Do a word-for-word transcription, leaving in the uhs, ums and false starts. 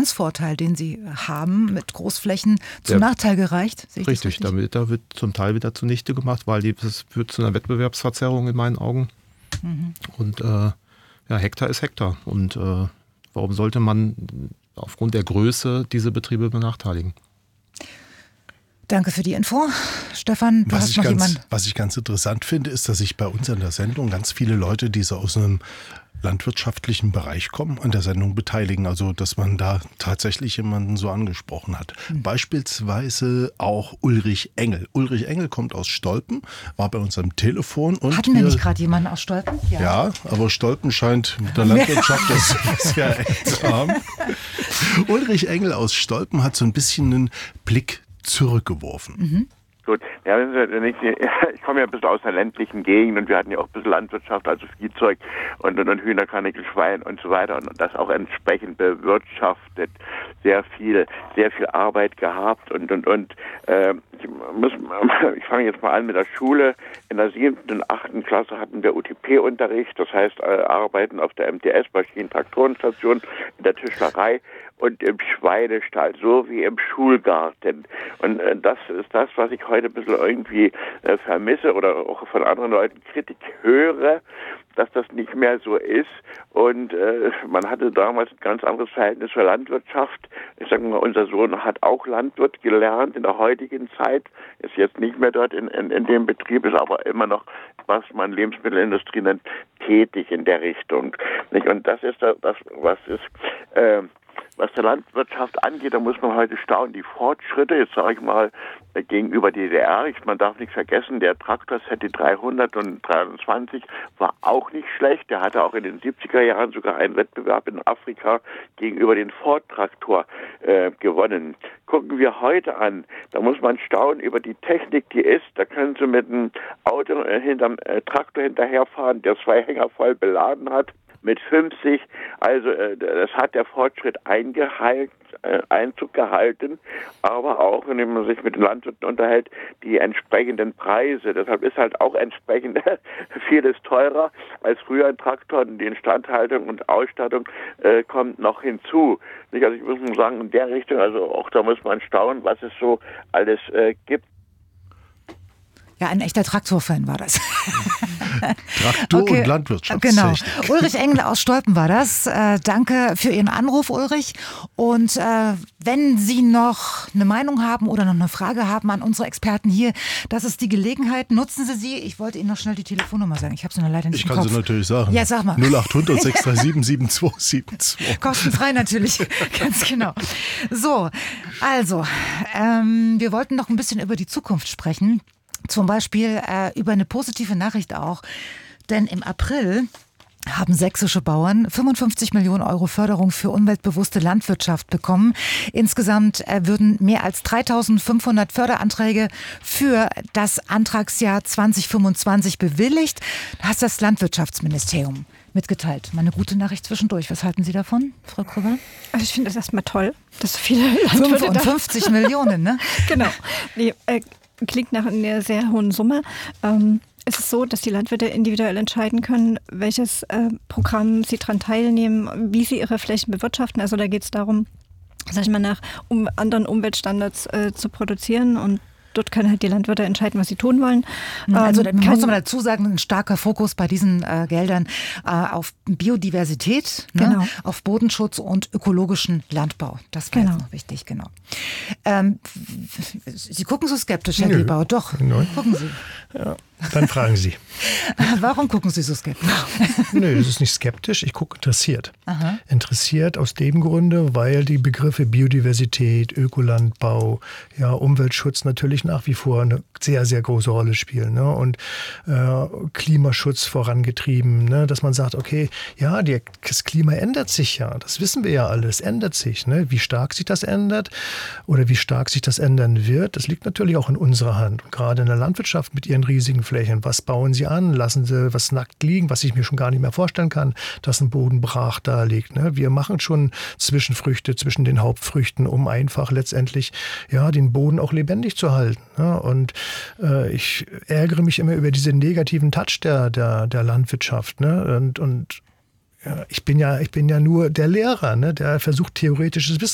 Konkurrenzvorteil, den Sie haben, mit Großflächen zum Ja. Nachteil gereicht? Sehe ich das Richtig, richtig? damit da wird zum Teil wieder zunichte gemacht, weil die, das führt zu einer Wettbewerbsverzerrung in meinen Augen. Mhm. Und äh, ja, Hektar ist Hektar. Und äh, warum sollte man aufgrund der Größe diese Betriebe benachteiligen? Danke für die Info. Stefan, du Was hast ich, noch ganz, jemanden. was ich ganz interessant finde, ist, dass sich bei uns in der Sendung ganz viele Leute, die so aus einem landwirtschaftlichen Bereich kommen, an der Sendung beteiligen. Also, dass man da tatsächlich jemanden so angesprochen hat. Hm. Beispielsweise auch Ulrich Engel. Ulrich Engel kommt aus Stolpen, war bei uns am Telefon. Und Hatten wir nicht gerade jemanden aus Stolpen? Ja, aber Stolpen scheint mit der Landwirtschaft das sehr eng zu haben. Ulrich Engel aus Stolpen hat so ein bisschen einen Blick zurückgeworfen. Mhm. Gut, ja, wenn ich, ich komme ja ein bisschen aus einer ländlichen Gegend und wir hatten ja auch ein bisschen Landwirtschaft, also Viehzeug und, und, und Hühner, Karnickel, Schwein und so weiter und das auch entsprechend bewirtschaftet, sehr viel, sehr viel Arbeit gehabt und und und äh, ich muss, ich fange jetzt mal an mit der Schule. In der siebten und achten Klasse hatten wir U T P-Unterricht, das heißt äh, Arbeiten auf der M T S, Maschinen- Traktorenstation, in der Tischlerei und im Schweinestall, so wie im Schulgarten. Und äh, das ist das, was ich heute ein bisschen irgendwie äh, vermisse oder auch von anderen Leuten Kritik höre, dass das nicht mehr so ist. Und äh, man hatte damals ein ganz anderes Verhältnis zur Landwirtschaft. Ich sage mal, unser Sohn hat auch Landwirt gelernt in der heutigen Zeit, ist jetzt nicht mehr dort in, in, in dem Betrieb, ist aber immer noch, was man Lebensmittelindustrie nennt, tätig in der Richtung. Nicht? Und das ist das, was ist... Äh, Was der Landwirtschaft angeht, da muss man heute staunen, die Fortschritte, jetzt sage ich mal, gegenüber D D R, ich, man darf nicht vergessen, der Traktor Z T dreihundertdreiundzwanzig war auch nicht schlecht, der hatte auch in den siebziger Jahren sogar einen Wettbewerb in Afrika gegenüber den Ford-Traktor äh, gewonnen. Gucken wir heute an, da muss man staunen über die Technik, die ist, da können Sie mit einem Auto äh, hinterm äh, Traktor hinterherfahren, der zwei Hänger voll beladen hat, mit fünfzig, also äh, das hat der Fortschritt eingehalten, äh, Einzug gehalten, aber auch, wenn man sich mit den Landwirten unterhält, die entsprechenden Preise. Deshalb ist halt auch entsprechend vieles teurer als früher ein Traktor. Die Instandhaltung und Ausstattung äh, kommt noch hinzu. Nicht? Also ich muss mal sagen, in der Richtung, also auch da muss man staunen, was es so alles äh, gibt. Ja, ein echter Traktorfan war das. Traktor- Okay, und Landwirtschaft. Genau. Ulrich Engel aus Stolpen war das. Äh, danke für Ihren Anruf, Ulrich. Und äh, wenn Sie noch eine Meinung haben oder noch eine Frage haben an unsere Experten hier, das ist die Gelegenheit. Nutzen Sie sie. Ich wollte Ihnen noch schnell die Telefonnummer sagen. Ich habe sie nur leider nicht Ich im kann Kopf. sie natürlich sagen. Ja, sag mal. null acht hundert sechs drei sieben sieben zwei sieben zwei. Kostenfrei natürlich, ganz genau. So, also, ähm, wir wollten noch ein bisschen über die Zukunft sprechen. Zum Beispiel äh, über eine positive Nachricht auch. Denn im April haben sächsische Bauern fünfundfünfzig Millionen Euro Förderung für umweltbewusste Landwirtschaft bekommen. Insgesamt äh, würden mehr als dreitausendfünfhundert Förderanträge für das Antragsjahr zwanzig fünfundzwanzig bewilligt. Das hat das Landwirtschaftsministerium mitgeteilt. Mal eine gute Nachricht zwischendurch. Was halten Sie davon, Frau Krüger? Also ich finde das erstmal toll, dass so viele Landwirte fünfundfünfzig Millionen, ne? Genau. Nee, äh, klingt nach einer sehr hohen Summe. Ähm, es ist so, dass die Landwirte individuell entscheiden können, welches äh, Programm sie daran teilnehmen, wie sie ihre Flächen bewirtschaften. Also da geht es darum, sag ich mal, nach um anderen Umweltstandards äh, zu produzieren, und dort können halt die Landwirte entscheiden, was sie tun wollen. Also da Ähm, muss kann- man dazu sagen, ein starker Fokus bei diesen äh, Geldern äh, auf Biodiversität, ne? Genau. Auf Bodenschutz und ökologischen Landbau. Das war Genau. jetzt noch wichtig, genau. Ähm, Sie gucken so skeptisch, Herr Nö. Gebauer. Doch, Nein. gucken Sie. Ja, dann fragen Sie. Warum gucken Sie so skeptisch? Nö, das ist nicht skeptisch, ich gucke interessiert. Aha. Interessiert aus dem Grunde, weil die Begriffe Biodiversität, Ökolandbau, ja, Umweltschutz natürlich nach wie vor eine sehr, sehr große Rolle spielen. Ne? Und äh, Klimaschutz vorangetrieben, ne? Dass man sagt, okay, ja, die, das Klima ändert sich ja, das wissen wir ja alles, ändert sich. Ne? Wie stark sich das ändert oder wie stark sich das ändern wird, das liegt natürlich auch in unserer Hand. Und gerade in der Landwirtschaft mit ihren riesigen Flächen, was bauen sie an? Lassen sie was nackt liegen, was ich mir schon gar nicht mehr vorstellen kann, dass ein Boden brach da liegt. Ne? Wir machen schon Zwischenfrüchte zwischen den Hauptfrüchten, um einfach letztendlich ja, den Boden auch lebendig zu halten. Ne? Und äh, ich ärgere mich immer über diesen negativen Touch der, der, der Landwirtschaft. Ne? Und, und ja, ich bin ja, ich bin ja nur der Lehrer, ne? Der versucht, theoretisches Wissen